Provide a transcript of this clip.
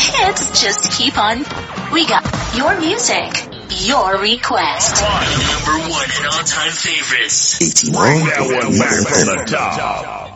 hits just keep on. We got your music, your request. Number one and all-time favorites. 89. Bring that one back from the top.